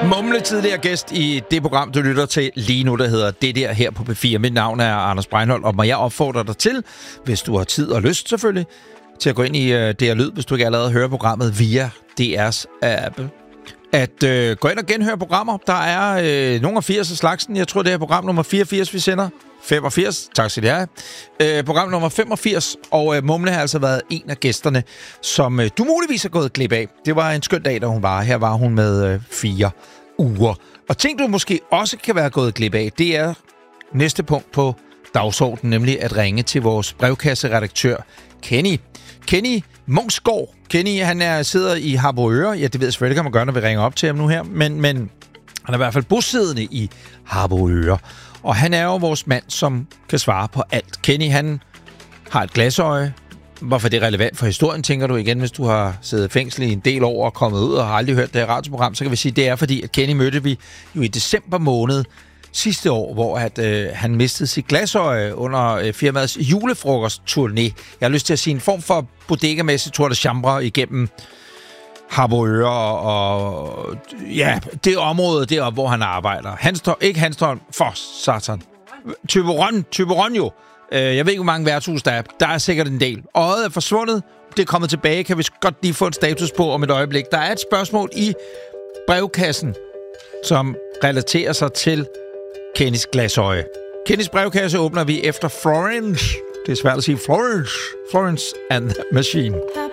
Mumle, tidligere gæst i det program, du lytter til lige nu, der hedder Det Der her på P4. Mit navn er Anders Breinholt, og må jeg opfordre dig til, hvis du har tid og lyst selvfølgelig, til at gå ind i DR Lyd, hvis du ikke allerede hører programmet via DR's app. At gå ind og genhøre programmer. Der er nogle af 80 af slagsen. Jeg tror, det er program nummer 84, vi sender. 85, tak skal det have. Program nummer 85, og Mumle har altså været en af gæsterne, som du muligvis har gået glip af. Det var en skøn dag, da hun var. Her var hun med 4 uger. Og ting, du måske også kan være gået glip af, det er næste punkt på dagsordenen, nemlig at ringe til vores brevkasseredaktør, Kenny Munksgaard. Kenny, han sidder i Harboøre. Ja, det ved jeg selvfølgelig, kan man gøre, når vi ringer op til ham nu her. Men han er i hvert fald bosiddende i Harboøre. Og han er jo vores mand, som kan svare på alt. Kenny, han har et glasøje. Hvorfor det er relevant for historien, tænker du igen, hvis du har siddet i fængsel i en del år og kommet ud og har aldrig hørt det her radioprogram, så kan vi sige, det er fordi, at Kenny mødte vi jo i december måned sidste år, hvor han mistede sit glasøje under firmaets julefrokostturné. Jeg har lyst til at sige en form for bodegamæssig tour de chambre igennem Harboøre og ja, det område deroppe, hvor han arbejder. Ikke Hanstholm, for satan. Thyborøn jo. Jeg ved ikke, hvor mange værtshus der er. Der er sikkert en del. Øjet er forsvundet. Det er kommet tilbage. Kan vi godt lige få en status på om et øjeblik. Der er et spørgsmål i brevkassen, som relaterer sig til Kennys glasøje. Kennys brevkasse åbner vi efter Florence. Det er svært at sige Florence and the Machine.